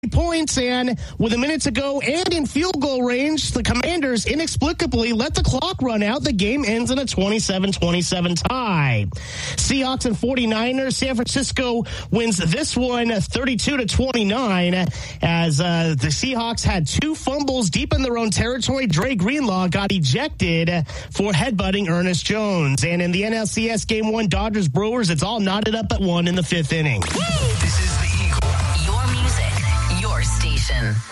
points, and with a minute to go and in field goal range, the Commanders inexplicably let the clock run out. The game ends in a 27-27 tie. Seahawks and 49ers. San Francisco wins this one 32-29 as the Seahawks had two fumbles deep in their own territory. Dre Greenlaw got ejected for headbutting Ernest Jones. And in the NLCS Game 1, Dodgers-Brewers, it's all knotted up at 1 in the fifth inning. This is the Eagle. Your music, your station.